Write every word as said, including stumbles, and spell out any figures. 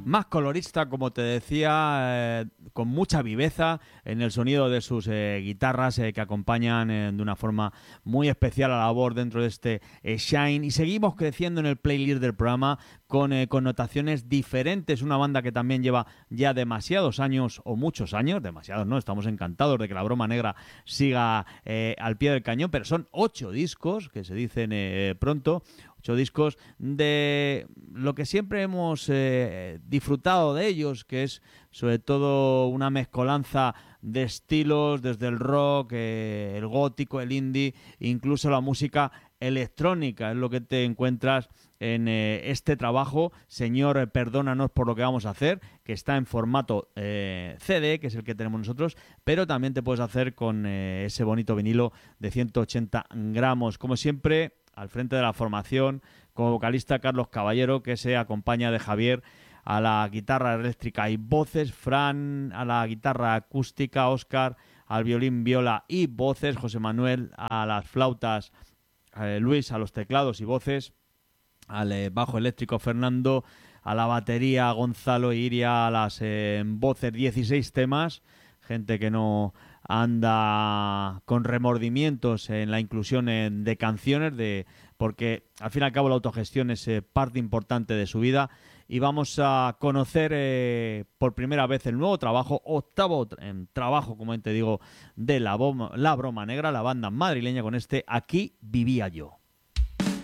más colorista, como te decía, eh, con mucha viveza en el sonido de sus eh, guitarras eh, que acompañan eh, de una forma muy especial a la labor dentro de este eh, Shine. Y seguimos creciendo en el playlist del programa con eh, connotaciones diferentes. Una banda que también lleva ya demasiados años, o muchos años, demasiados no, estamos encantados de que la Broma Negra siga eh, al pie del cañón, pero son ocho discos, que se dicen eh, pronto, ocho discos de lo que siempre hemos eh, disfrutado de ellos, que es sobre todo una mezcolanza de estilos, desde el rock, eh, el gótico, el indie, incluso la música electrónica, es lo que te encuentras en eh, este trabajo. Señor, eh, perdónanos por lo que vamos a hacer, que está en formato eh, C D, que es el que tenemos nosotros, pero también te puedes hacer con eh, ese bonito vinilo de ciento ochenta gramos. Como siempre, al frente de la formación, como vocalista Carlos Caballero, que se acompaña de Javier a la guitarra eléctrica y voces, Fran a la guitarra acústica, Óscar al violín, viola y voces, José Manuel a las flautas, eh, Luis a los teclados y voces, al eh, bajo eléctrico Fernando, a la batería Gonzalo y Iria a las eh, voces, dieciséis temas, gente que no anda con remordimientos en la inclusión en, de canciones, de porque al fin y al cabo la autogestión es eh, parte importante de su vida. Y vamos a conocer eh, por primera vez el nuevo trabajo, octavo tra- trabajo, como te digo, de la, Bom- la Broma Negra, la banda madrileña, con este Aquí vivía yo.